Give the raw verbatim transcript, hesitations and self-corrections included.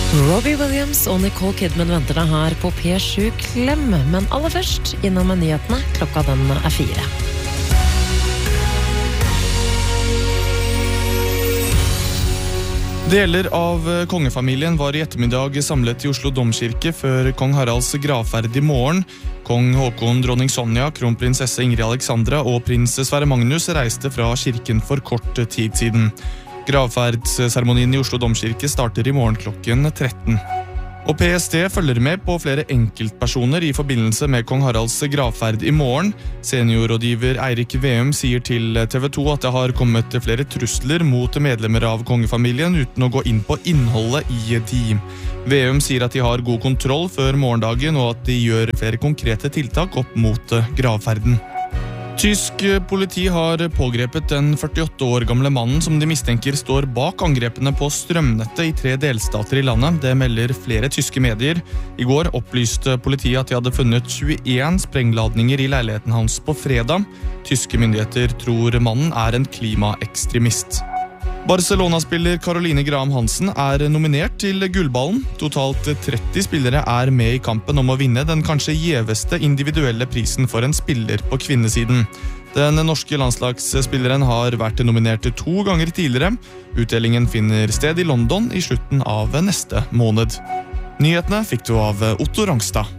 Robbie Williams og Nicole Kidman venter deg her på P sju Klem, men aller først innom nyhetene, klokka den er fire. Deler av kongefamilien var i ettermiddag samlet i Oslo Domkirke før kong Haralds gravferd i morgen. Kong Håkon, dronning Sonja, kronprinsesse Ingrid Alexandra og prins Sverre Magnus reiste fra kirken for kort tid siden. Gravferdsseremonien i Oslo Domkirke starter i morgen klokken tretten. Og P S T følger med på flere enkeltpersoner i forbindelse med kong Haralds gravferd i morgen. Seniorrådgiver Eirik Veum sier til T V to at det har kommet flere trusler mot medlemmer av kongefamilien uten å gå inn på innholdet i de. Veum sier at de har god kontroll før morgendagen og at de gjør flere konkrete tiltak opp mot gravferden. Tysk politi har pågrepet den førtiåtte år gamle mannen som de mistenker står bak angrepene på strømnettet i tre delstater i landet. Det melder flere tyske medier. I går opplyste politiet at de hadde funnet tjueen sprengladninger i leiligheten hans på fredag. Tyske myndigheter tror mannen er en klimaekstremist. Barcelona-spiller Caroline Graham Hansen er nominert til gullballen. Totalt tretti spillere er med i kampen om å vinne den kanskje gjeveste individuelle prisen for en spiller på kvinnesiden. Den norske landslagsspilleren har vært nominert to ganger tidligere. Utdelingen finner sted i London i slutten av neste måned. Nyhetene fikk du av Otto Rangstad.